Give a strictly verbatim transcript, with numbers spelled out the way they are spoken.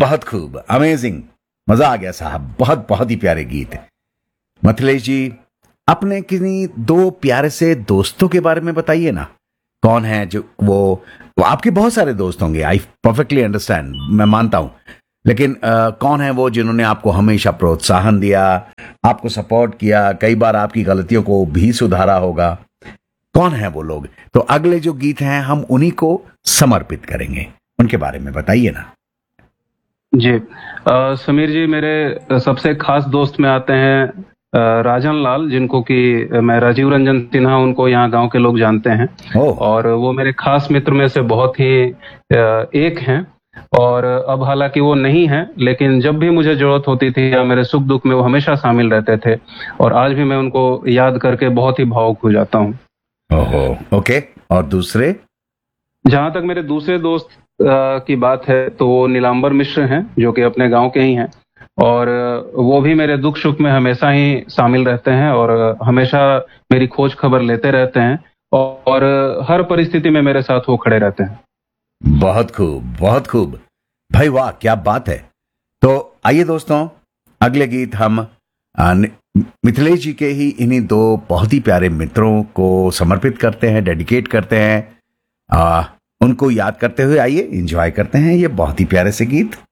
बहुत खूब, अमेजिंग, मजा आ गया साहब, बहुत बहुत ही प्यारे गीत। मिथिलेश जी, अपने किन्हीं दो प्यारे से दोस्तों के बारे में बताइए ना। कौन है जो वो, वो आपके बहुत सारे दोस्त होंगे, आई परफेक्टली अंडरस्टैंड, मैं मानता हूं, लेकिन आ, कौन है वो जिन्होंने आपको हमेशा प्रोत्साहन दिया, आपको सपोर्ट किया, कई बार आपकी गलतियों को भी सुधारा होगा? कौन है वो लोग? तो अगले जो गीत हैं हम उन्हीं को समर्पित करेंगे, उनके बारे में बताइए ना। जी आ, समीर जी, मेरे सबसे खास दोस्त में आते हैं आ, राजन लाल, जिनको कि मैं राजीव रंजन सिन्हा, उनको यहाँ गांव के लोग जानते हैं। ओह, और वो मेरे खास मित्र में से बहुत ही आ, एक हैं। और अब हालांकि वो नहीं है, लेकिन जब भी मुझे जरूरत होती थी या मेरे सुख दुख में वो हमेशा शामिल रहते थे। और आज भी मैं उनको याद करके बहुत ही भावुक हो जाता हूँ। ओहो, ओके। और दूसरे? जहां तक मेरे दूसरे दोस्त आ, की बात है, तो वो नीलांबर मिश्र हैं, जो कि अपने गांव के ही हैं। और आ, वो भी मेरे दुख सुख में हमेशा ही शामिल रहते हैं और आ, हमेशा मेरी खोज खबर लेते रहते हैं। और, और आ, हर परिस्थिति में मेरे साथ वो खड़े रहते हैं। बहुत खूब, बहुत खूब भाई, वाह क्या बात है। तो आइए दोस्तों, अगले गीत हम आ, नि- मिथिलेश जी के ही इन्हीं दो बहुत ही प्यारे मित्रों को समर्पित करते हैं, डेडिकेट करते हैं। आ, उनको याद करते हुए आइए एंजॉय करते हैं ये बहुत ही प्यारे से गीत।